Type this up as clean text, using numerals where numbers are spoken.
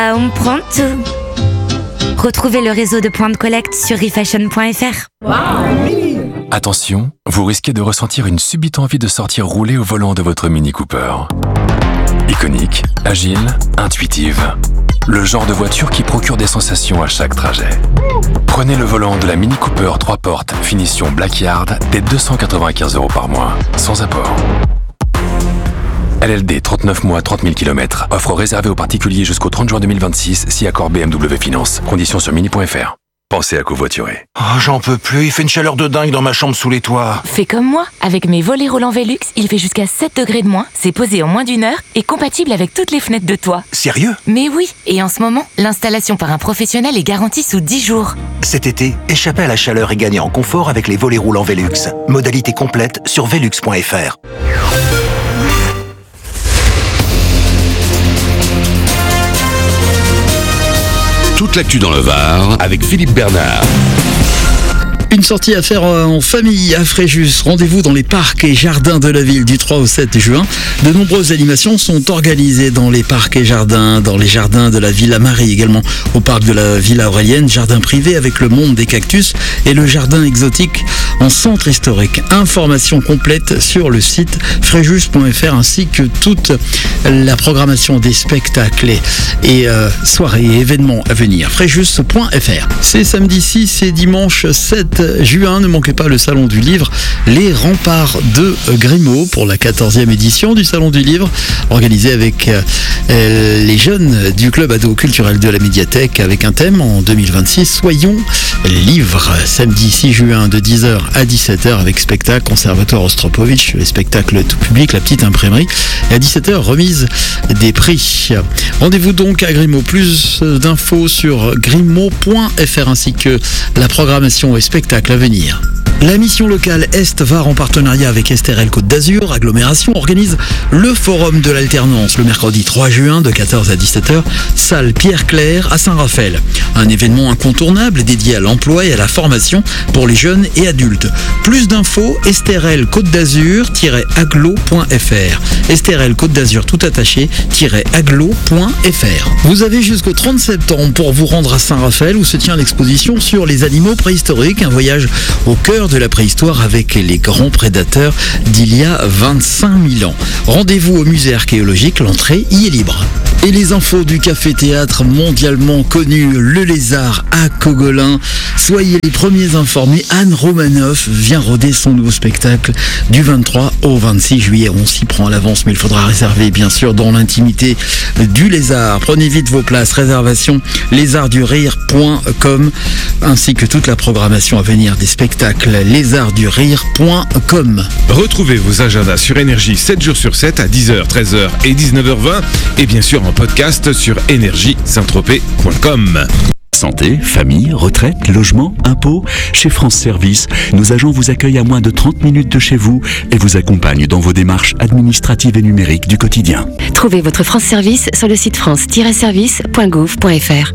On prend tout. Retrouvez le réseau de points de collecte sur refashion.fr. Attention, vous risquez de ressentir une subite envie de sortir rouler au volant de votre Mini Cooper. Iconique, agile, intuitive. Le genre de voiture qui procure des sensations à chaque trajet. Prenez le volant de la Mini Cooper 3 portes finition Blackyard dès 295 € par mois, sans apport. LLD 39 mois 30 000 km. Offre réservée aux particuliers jusqu'au 30 juin 2026 si accord BMW Finance. Conditions sur mini.fr. Pensez à covoiturer. Oh, j'en peux plus, il fait une chaleur de dingue dans ma chambre sous les toits. Fais comme moi, avec mes volets roulants Velux, il fait jusqu'à 7 degrés de moins, c'est posé en moins d'1 heure et compatible avec toutes les fenêtres de toit. Sérieux? Mais oui, et en ce moment, l'installation par un professionnel est garantie sous 10 jours. Cet été, échappez à la chaleur et gagnez en confort avec les volets roulants Velux. Modalité complète sur velux.fr. Toute l'actu dans le Var avec Philippe Bernard. Une sortie à faire en famille à Fréjus. Rendez-vous dans les parcs et jardins de la ville du 3 au 7 juin. De nombreuses animations sont organisées dans les parcs et jardins, dans les jardins de la Villa Marie également, au parc de la Villa Aurélienne, jardin privé avec le monde des cactus et le jardin exotique en centre historique. Information complète sur le site fréjus.fr ainsi que toute la programmation des spectacles et soirées et événements à venir. Fréjus.fr. C'est samedi 6 et dimanche 7 juin, ne manquez pas le Salon du Livre, les remparts de Grimaud pour la 14e édition du Salon du Livre, organisé avec les jeunes du club ado culturel de la médiathèque avec un thème en 2026, Soyons livres. Samedi 6 juin de 10h à 17h avec spectacle, Conservatoire Ostropovitch, les spectacles tout public, la petite imprimerie, et à 17h remise des prix. Rendez-vous donc à Grimaud. Plus d'infos sur grimaud.fr ainsi que la programmation et spectacle à venir. La mission locale Est-Var en partenariat avec Estérel Côte d'Azur, agglomération, organise le Forum de l'Alternance le mercredi 3 juin de 14 à 17h, salle Pierre-Claire à Saint-Raphaël. Un événement incontournable dédié à l'emploi et à la formation pour les jeunes et adultes. Plus d'infos, Estérel Côte d'Azur-aglo.fr. Estérel Côte d'Azur tout attaché-aglo.fr. Vous avez jusqu'au 30 septembre pour vous rendre à Saint-Raphaël où se tient l'exposition sur les animaux préhistoriques, un voyage au cœur de la préhistoire avec les grands prédateurs d'il y a 25 000 ans. Rendez-vous au musée archéologique, l'entrée y est libre. Et les infos du café-théâtre mondialement connu, Le Lézard à Cogolin. Soyez les premiers informés, Anne Romanoff vient roder son nouveau spectacle du 23 au 26 juillet. On s'y prend à l'avance, mais il faudra réserver bien sûr dans l'intimité du Lézard. Prenez vite vos places, réservation lézardsdurire.com ainsi que toute la programmation à venir des spectacles lézardsdurire.com. Retrouvez vos agendas sur Énergie 7 jours sur 7 à 10h, 13h et 19h20 et bien sûr en podcast sur énergie-saint-tropez.com. Santé, famille, retraite, logement, impôts. Chez France Service, nos agents vous accueillent à moins de 30 minutes de chez vous et vous accompagnent dans vos démarches administratives et numériques du quotidien. Trouvez votre France Service sur le site france-service.gouv.fr.